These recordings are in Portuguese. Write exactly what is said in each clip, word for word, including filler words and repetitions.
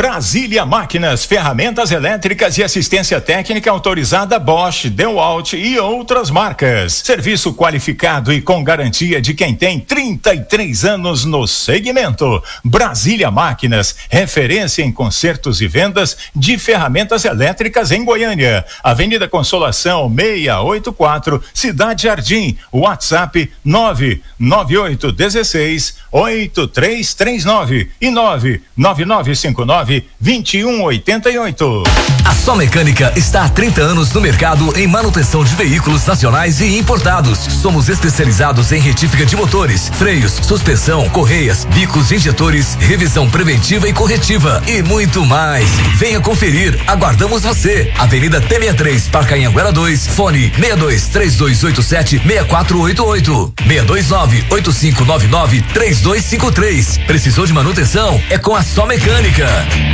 Brasília Máquinas, ferramentas elétricas e assistência técnica autorizada Bosch, DeWalt e outras marcas. Serviço qualificado e com garantia de quem tem trinta e três anos no segmento. Brasília Máquinas, referência em consertos e vendas de ferramentas elétricas em Goiânia. Avenida Consolação seiscentos e oitenta e quatro, Cidade Jardim. WhatsApp nove nove oito um seis oito três três nove e nove nove nove cinco nove dois um oito oito. A Só Mecânica está há trinta anos no mercado em manutenção de veículos nacionais e importados. Somos especializados em retífica de motores, freios, suspensão, correias, bicos, injetores, revisão preventiva e corretiva e muito mais. Venha conferir, aguardamos você. Avenida T sessenta e três, Parque Anhanguera dois, fone seis dois três dois oito sete seis quatro oito oito, seis dois nove oito cinco nove nove três dois cinco três. Precisou de manutenção? É com a Só Mecânica.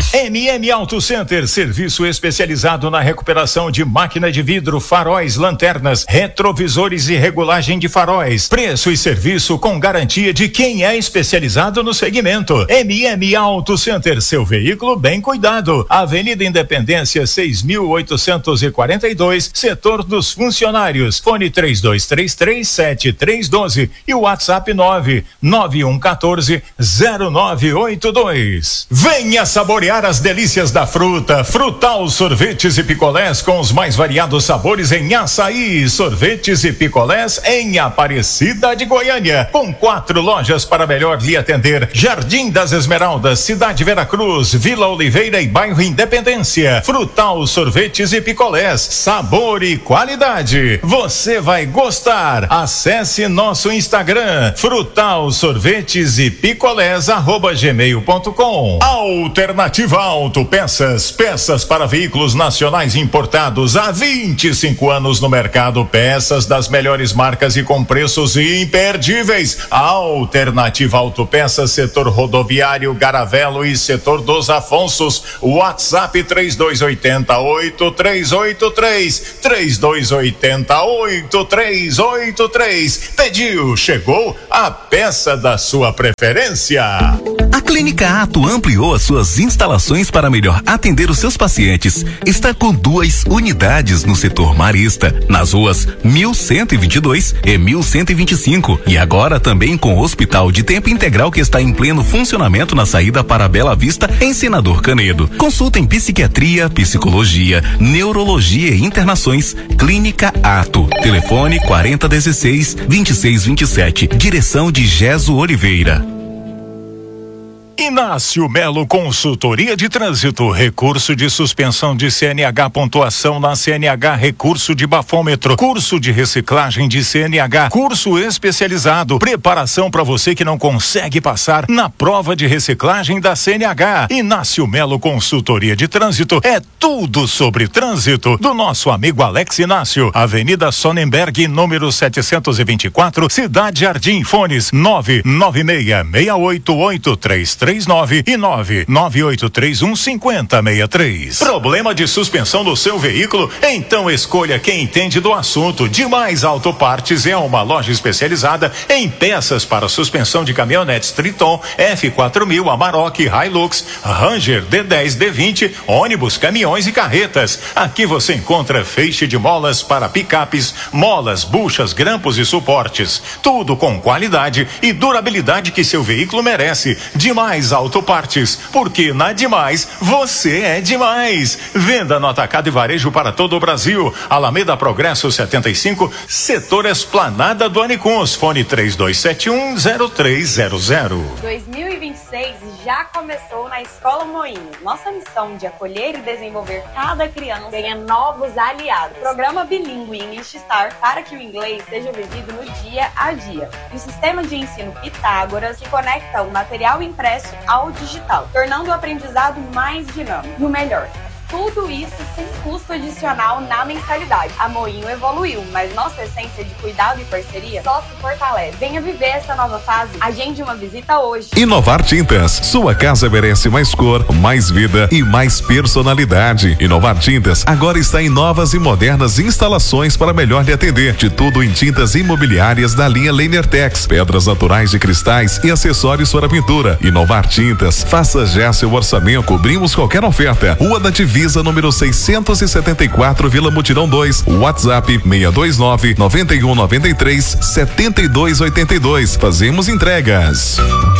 M M Auto Center, serviço especializado na recuperação de máquina de vidro, faróis, lanternas, retrovisores e regulagem de faróis. Preço e serviço com garantia de quem é especializado no segmento. M M Auto Center, seu veículo bem cuidado. Avenida Independência seis mil oitocentos e quarenta e dois, setor dos funcionários. Fone três dois três três sete três um dois e o WhatsApp nove nove um um quatro zero nove oito dois. Venha saborear as delícias da fruta. Frutal Sorvetes e Picolés com os mais variados sabores em açaí. Sorvetes e picolés em Aparecida de Goiânia, com quatro lojas para melhor lhe atender: Jardim das Esmeraldas, Cidade Veracruz, Vila Oliveira e Bairro Independência. Frutal Sorvetes e Picolés, sabor e qualidade. Você vai gostar. Acesse nosso Instagram, Frutal Sorvetes e Picolés arroba gmail ponto com. Alternativa Autopeças, peças para veículos nacionais importados há vinte e cinco anos no mercado, peças das melhores marcas e com preços imperdíveis. Alternativa Autopeças, setor rodoviário, Garavelo e setor dos Afonsos. WhatsApp três dois oito oito três oito três, três dois oito oito três oito três. Pediu, chegou a peça da sua preferência. A Clínica Ato ampliou as suas instalações para melhor atender os seus pacientes. Está com duas unidades no setor marista, nas ruas mil cento e vinte e dois e mil cento e vinte e cinco, e agora também com o Hospital de Tempo Integral que está em pleno funcionamento na saída para Bela Vista, em Senador Canedo. Consulta em psiquiatria, psicologia, neurologia e internações. Clínica Ato. Telefone quarenta dezesseis, vinte e seis vinte e sete. Direção de Geso Oliveira. Inácio Melo Consultoria de Trânsito, recurso de suspensão de C N H, pontuação na C N H, recurso de bafômetro, curso de reciclagem de C N H, curso especializado, preparação para você que não consegue passar na prova de reciclagem da C N H. Inácio Melo Consultoria de Trânsito é tudo sobre trânsito do nosso amigo Alex Inácio. Avenida Sonnenberg, número setecentos e vinte e quatro, Cidade Jardim. Fones nove nove seis seis oito oito três três nove e nove nove oito três um cinco zero seis três. Problema de suspensão do seu veículo? Então escolha quem entende do assunto. Demais Autopartes é uma loja especializada em peças para suspensão de caminhonetes Triton, F quatro mil, Amarok, Hilux, Ranger, D dez, D vinte, ônibus, caminhões e carretas. Aqui você encontra feixe de molas para picapes, molas, buchas, grampos e suportes. Tudo com qualidade e durabilidade que seu veículo merece. Demais Autopartes, porque na Demais você é demais. Venda no atacado e varejo para todo o Brasil. Alameda Progresso setenta e cinco, setor Esplanada do Anicuns. Fone três dois sete um zero três zero zero. dois mil e vinte e seis já começou na Escola Moinho. Nossa missão de acolher e desenvolver cada criança ganha novos aliados. Programa bilíngue English Star para que o inglês seja vivido no dia a dia. E o sistema de ensino Pitágoras que conecta o material impresso ao digital, tornando o aprendizado mais dinâmico. E o melhor, Tudo isso sem custo adicional na mensalidade. A Moinho evoluiu, mas nossa essência de cuidado e parceria só se fortalece. Venha viver essa nova fase. Agende uma visita hoje. Inovar Tintas. Sua casa merece mais cor, mais vida e mais personalidade. Inovar Tintas agora está em novas e modernas instalações para melhor lhe atender. De tudo em tintas imobiliárias da linha Lehner-Tex, pedras naturais de cristais e acessórios para pintura. Inovar Tintas. Faça já seu orçamento. Cobrimos qualquer oferta. Rua da Divisa, número seiscentos e setenta e quatro, Vila Mutirão dois. WhatsApp seis dois nove, nove um nove três, sete dois oito dois. Fazemos entregas.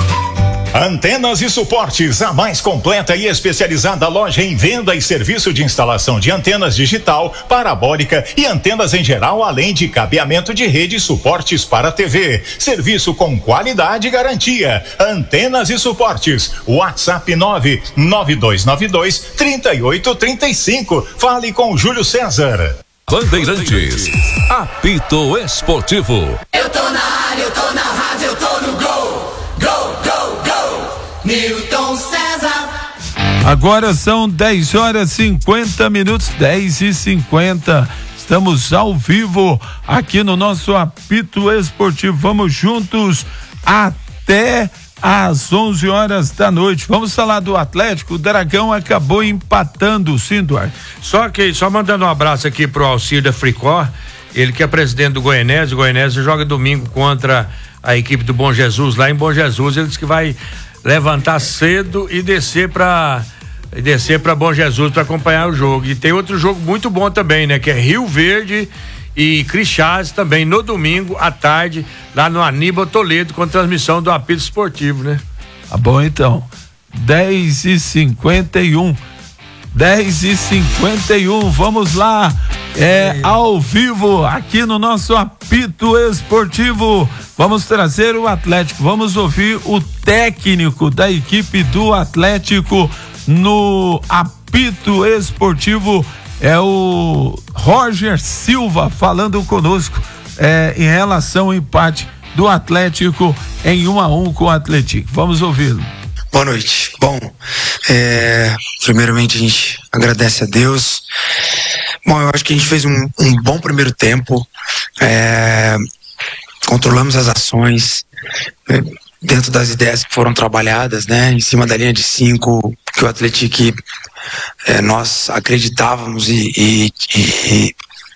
Antenas e Suportes, a mais completa e especializada loja em venda e serviço de instalação de antenas digital, parabólica e antenas em geral, além de cabeamento de rede e suportes para T V. Serviço com qualidade e garantia. Antenas e Suportes. WhatsApp nove nove dois nove dois, três oito três cinco. Fale com Júlio César. Bandeirantes, apito esportivo. Eu tô na área, eu tô na rádio, eu tô no gol. Gol, gol, gol. Newton César. Agora são dez horas e cinquenta minutos, dez e cinquenta. Estamos ao vivo aqui no nosso apito esportivo. Vamos juntos até às onze horas da noite. Vamos falar do Atlético. O Dragão acabou empatando, sim, Duarte. Só que, só mandando um abraço aqui pro Alcir da Fricó, ele que é presidente do Goianésia. O Goianésia joga domingo contra a equipe do Bom Jesus, lá em Bom Jesus. Ele disse que vai levantar cedo e descer para e descer para Bom Jesus para acompanhar o jogo. E tem outro jogo muito bom também, né? Que é Rio Verde e Crixás também no domingo à tarde, lá no Aníbal Toledo, com transmissão do apito esportivo, né? Tá bom, então. dez e cinquenta e um. dez e cinquenta e um. Vamos lá. É ao vivo aqui no nosso apito esportivo. Vamos trazer o Atlético. Vamos ouvir o técnico da equipe do Atlético no apito esportivo. É o Roger Silva falando conosco é, em relação ao empate do Atlético em um a um com o Atlético. Vamos ouvi-lo. Boa noite. Bom, é, primeiramente a gente agradece a Deus. Bom, eu acho que a gente fez um, um bom primeiro tempo, é, controlamos as ações é, dentro das ideias que foram trabalhadas, né, em cima da linha de cinco, que o Atlético, é, nós acreditávamos e, e, e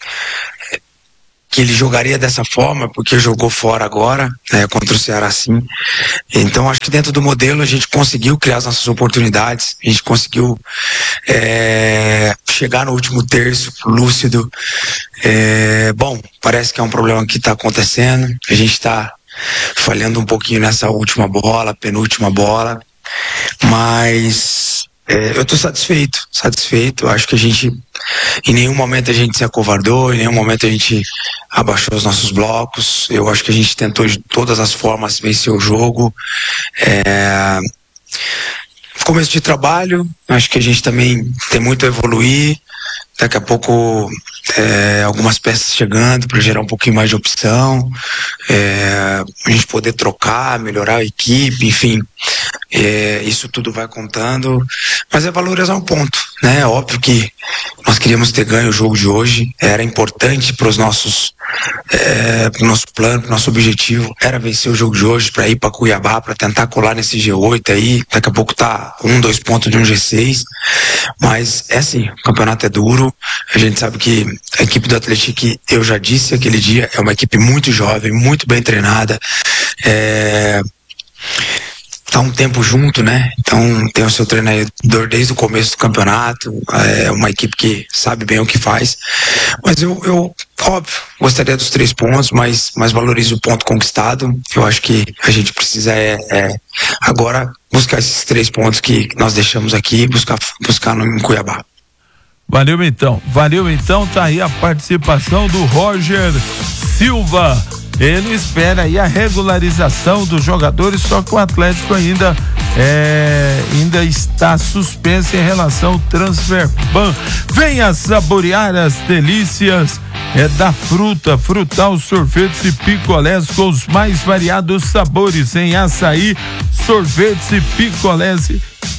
que ele jogaria dessa forma, porque jogou fora agora, né, contra o Ceará, sim. Então acho que dentro do modelo a gente conseguiu criar as nossas oportunidades, a gente conseguiu é, chegar no último terço lúcido. É, bom, parece que é um problema que está acontecendo, a gente está falhando um pouquinho nessa última bola, penúltima bola, mas é, eu estou satisfeito, satisfeito. Acho que a gente, em nenhum momento a gente se acovardou, em nenhum momento a gente abaixou os nossos blocos. Eu acho que a gente tentou de todas as formas vencer o jogo. É, começo de trabalho, acho que a gente também tem muito a evoluir. Daqui a pouco é, algumas peças chegando para gerar um pouquinho mais de opção, é, a gente poder trocar, melhorar a equipe, enfim, é, isso tudo vai contando, mas é valorizar um ponto, né? É óbvio que nós queríamos ter ganho o jogo de hoje, era importante para os nossos, é, para o nosso plano, para o nosso objetivo, era vencer o jogo de hoje para ir para Cuiabá, para tentar colar nesse G oito aí. Daqui a pouco tá um, dois pontos de um G seis, mas é assim, o campeonato é duro. A gente sabe que a equipe do Atlético, eu já disse aquele dia, é uma equipe muito jovem, muito bem treinada, é, tá um tempo junto, né? Então tem o seu treinador desde o começo do campeonato, é uma equipe que sabe bem o que faz, mas eu, eu óbvio, gostaria dos três pontos, mas, mas valorizo o ponto conquistado. Eu acho que a gente precisa é, é agora buscar esses três pontos que nós deixamos aqui, buscar, buscar no, em Cuiabá. Valeu então, valeu então, tá aí a participação do Roger Silva. Ele espera aí a regularização dos jogadores, só que o Atlético ainda é, ainda está suspenso em relação ao transfer ban. Venha saborear as delícias é da fruta, frutal, sorvetes e picolés com os mais variados sabores em açaí, sorvetes e picolés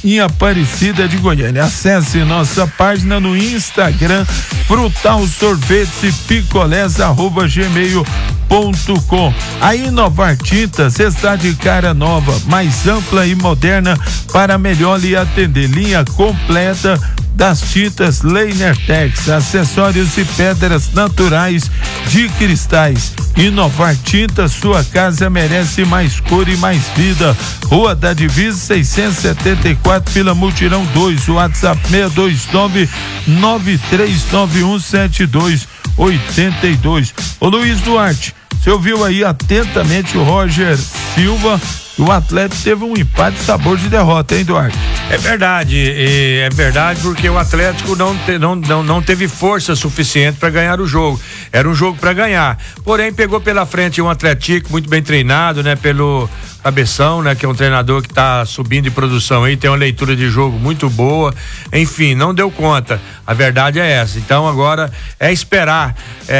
em Aparecida de Goiânia. Acesse nossa página no Instagram, Frutal Sorvetes e Picolés, arroba gmail ponto com. A Inovar Tintas está de cara nova, mais ampla e moderna para melhor lhe atender. Linha completa das tintas Leinertex, acessórios e pedras naturais de cristais. Inovar Tintas, sua casa merece mais cor e mais vida. Rua da Divisa seiscentos e setenta e quatro, Vila Mutirão dois, WhatsApp seis dois nove, nove três nove um sete dois oito dois. Ô Luiz Duarte, você ouviu aí atentamente o Roger Silva. O Atlético teve um empate de sabor de derrota, hein, Duarte? É verdade, é verdade, porque o Atlético não, te, não, não, não teve força suficiente para ganhar o jogo. Era um jogo para ganhar. Porém, pegou pela frente um Atlético muito bem treinado, né? Pelo Cabeção, né? Que é um treinador que está subindo de produção aí, tem uma leitura de jogo muito boa. Enfim, não deu conta. A verdade é essa. Então agora é esperar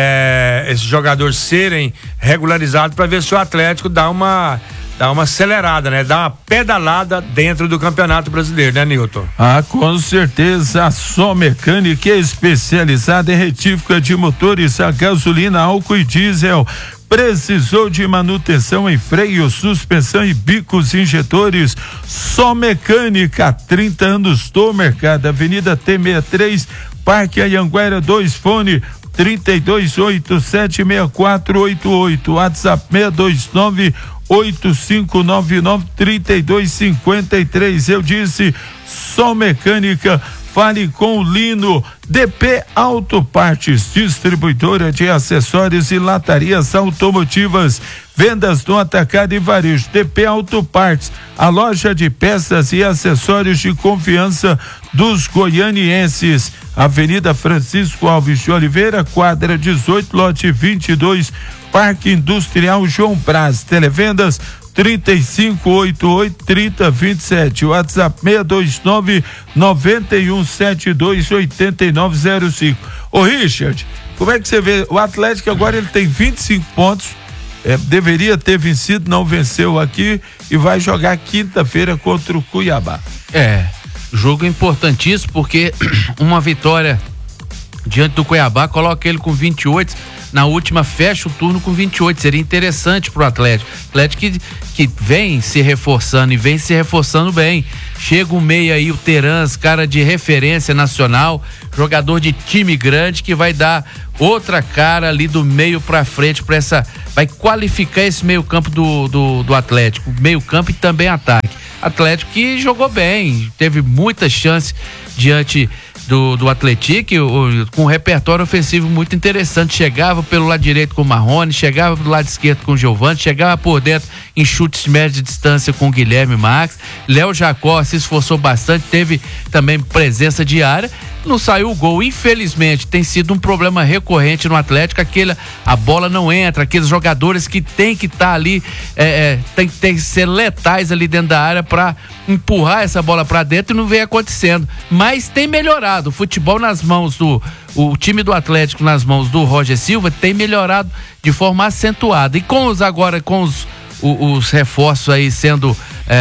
é, esses jogadores serem regularizados para ver se o Atlético dá uma Dá uma acelerada, né? Dá uma pedalada dentro do Campeonato Brasileiro, né, Nilton? Ah, com certeza. A Só Mecânica é especializada em retífica de motores a gasolina, álcool e diesel. Precisou de manutenção em freio, suspensão e bicos injetores? Só Mecânica, há trinta anos do mercado. Avenida T sessenta e três, Parque Anhanguera dois, fone trinta e dois oito sete seis quatro oito oito, WhatsApp seis dois nove oito cinco nove nove três dois cinco três. Eu disse Só Mecânica. Fale com o Lino. D P Autopartes, distribuidora de acessórios e latarias automotivas, vendas no atacado e varejo. D P Autopartes, a loja de peças e acessórios de confiança dos goianienses. Avenida Francisco Alves de Oliveira, quadra dezoito, lote vinte e dois, Parque Industrial João Braz. Televendas trinta e cinco oitenta e oito, trinta vinte e sete, WhatsApp seis dois nove, nove um sete dois oito nove zero cinco. Ô Richard, como é que você vê? O Atlético agora ele tem vinte e cinco pontos, é, deveria ter vencido, não venceu aqui e vai jogar quinta-feira contra o Cuiabá. É, jogo importantíssimo porque uma vitória diante do Cuiabá coloca ele com vinte e oito. Na última fecha o turno com vinte e oito, seria interessante pro Atlético. Atlético que, que vem se reforçando e vem se reforçando bem. Chega um meio aí, o Terans, cara de referência nacional, jogador de time grande que vai dar outra cara ali do meio pra frente para essa, vai qualificar esse meio campo do, do, do Atlético, meio campo e também ataque. Atlético que jogou bem, teve muitas chances diante do, do Atlético, com um repertório ofensivo muito interessante. Chegava pelo lado direito com o Marrone, chegava pelo lado esquerdo com o Giovani, chegava por dentro em chutes de média distância com o Guilherme Max. Léo Jacó se esforçou bastante, teve também presença diária. Não saiu o gol, infelizmente tem sido um problema recorrente no Atlético, aquele, a bola não entra, aqueles jogadores que tem que estar tá ali, é, é, tem, tem que ser letais ali dentro da área para empurrar essa bola para dentro e não vem acontecendo, mas tem melhorado, o futebol nas mãos do, o time do Atlético nas mãos do Roger Silva tem melhorado de forma acentuada, e com os agora, com os, os, os reforços aí sendo,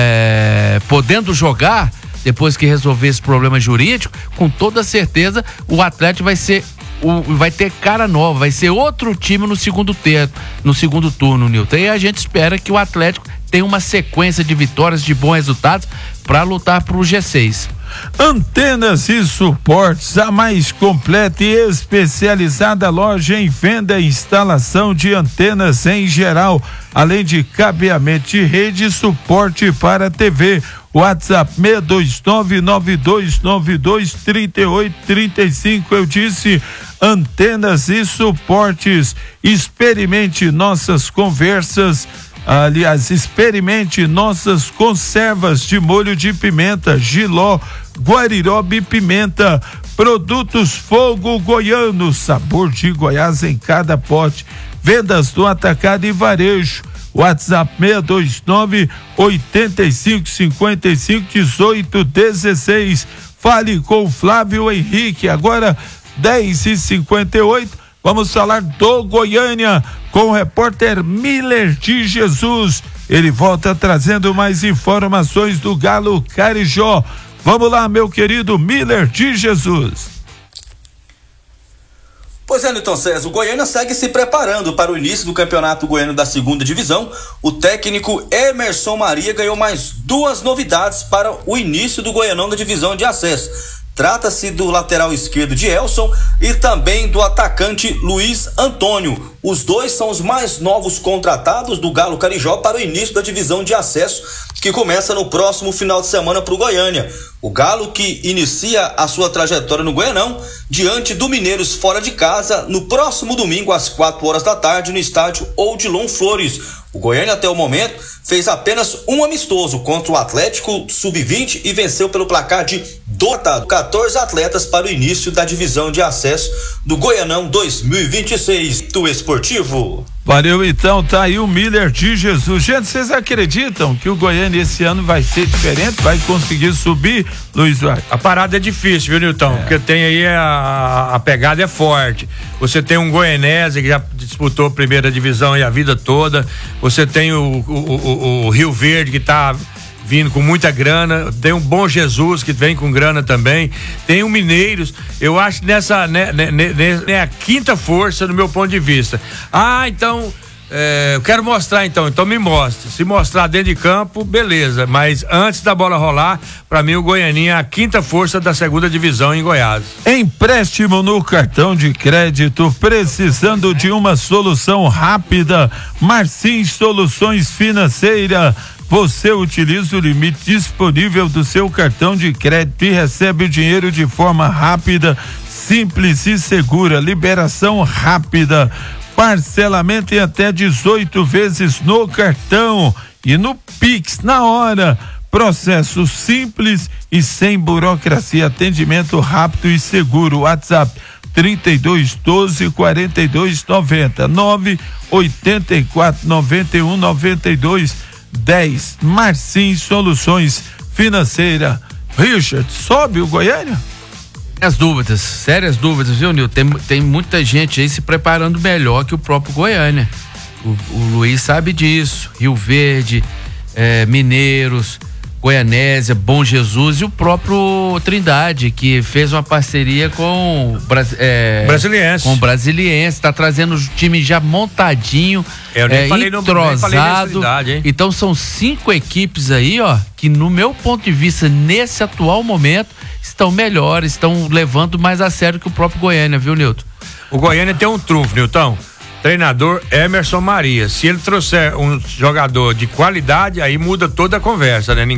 é, podendo jogar, depois que resolver esse problema jurídico, com toda certeza o Atlético vai ser o, vai ter cara nova, vai ser outro time no segundo ter, no segundo turno, Nilton. E a gente espera que o Atlético tenha uma sequência de vitórias, de bons resultados para lutar pro G seis. Antenas e Suportes, a mais completa e especializada loja em venda e instalação de antenas em geral, além de cabeamento de rede e suporte para T V. WhatsApp seis dois nove, nove dois nove dois, três oito três cinco. Eu disse Antenas e Suportes. Experimente nossas conversas. Aliás, experimente nossas conservas de molho de pimenta, Giló, Guarirobe Pimenta, produtos Fogo Goiano, sabor de Goiás em cada pote. Vendas do atacado e varejo. WhatsApp seis dois nove, oito cinco cinco cinco, um oito um seis. Fale com o Flávio Henrique. Agora dez e cinquenta e oito. Vamos falar do Goiânia com o repórter Miller de Jesus. Ele volta trazendo mais informações do Galo Carijó. Vamos lá, meu querido Miller de Jesus. Pois é, Nilton César, o Goiânia segue se preparando para o início do Campeonato Goiano da Segunda Divisão. O técnico Emerson Maria ganhou mais duas novidades para o início do Goianão da divisão de acesso. Trata-se do lateral esquerdo de Elson e também do atacante Luiz Antônio. Os dois são os mais novos contratados do Galo Carijó para o início da divisão de acesso, que começa no próximo final de semana para o Goiânia. O Galo que inicia a sua trajetória no Goianão diante do Mineiros fora de casa no próximo domingo às quatro horas da tarde no estádio Odilon Flores. O Goiânia até o momento fez apenas um amistoso contra o Atlético sub vinte e venceu pelo placar de quatorze atletas para o início da divisão de acesso do Goianão dois mil e vinte e seis do Esportivo. Valeu, então, tá aí o Miller de Jesus. Gente, vocês acreditam que o Goiânia esse ano vai ser diferente? Vai conseguir subir, Luiz Duarte? A parada é difícil, viu, Nilton? É. Porque tem aí a, a pegada é forte. Você tem um Goianésia que já disputou a primeira divisão aí a vida toda. Você tem o, o, o, o Rio Verde que tá vindo com muita grana, tem um Bom Jesus que vem com grana também, tem o Mineiros. Eu acho que nessa né, né, né, né, a quinta força do meu ponto de vista. Ah, então é, eu quero mostrar então, então me mostre. Se mostrar dentro de campo, beleza, mas antes da bola rolar, pra mim o Goianinha é a quinta força da segunda divisão em Goiás. Empréstimo no cartão de crédito, precisando de uma solução rápida? Martins Soluções Financeiras. Você utiliza o limite disponível do seu cartão de crédito e recebe o dinheiro de forma rápida, simples e segura. Liberação rápida, parcelamento em até dezoito vezes no cartão e no Pix na hora. Processo simples e sem burocracia. Atendimento rápido e seguro. WhatsApp trinta e dois, doze, quarenta e dois, noventa, nove oitenta e quatro, noventa e um, noventa e dois, dez. Martins Soluções Financeira. Richard, sobe o Goiânia? As dúvidas, sérias dúvidas, viu, Nil? Tem, tem muita gente aí se preparando melhor que o próprio Goiânia. O, o Luiz sabe disso. Rio Verde, é, Mineiros, Goianésia, Bom Jesus e o próprio Trindade, que fez uma parceria com é, Brasiliense. Com o Brasiliense, tá trazendo o time já montadinho, Eu nem é, falei no, nem falei nessa cidade, hein? Então são cinco equipes aí, ó, que no meu ponto de vista, nesse atual momento, estão melhores, estão levando mais a sério que o próprio Goiânia, viu, Nilton? O Goiânia tem um trunfo, Nilton. Treinador Emerson Maria. Se ele trouxer um jogador de qualidade, aí muda toda a conversa, né? Ninguém